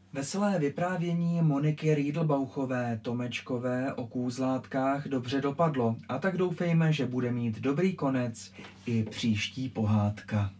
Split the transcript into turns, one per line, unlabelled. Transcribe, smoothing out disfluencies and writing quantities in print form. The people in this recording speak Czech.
Veselé vyprávění Moniky Riedlbauchové Tomečkové o kůzlátkách dobře dopadlo a tak doufejme, že bude mít dobrý konec i příští pohádka.